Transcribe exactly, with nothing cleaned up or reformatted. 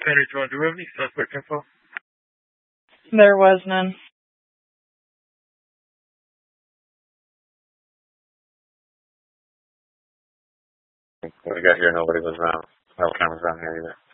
Panther John, do we have any suspect info? There was none. What we got here, nobody was around. No cameras around here either.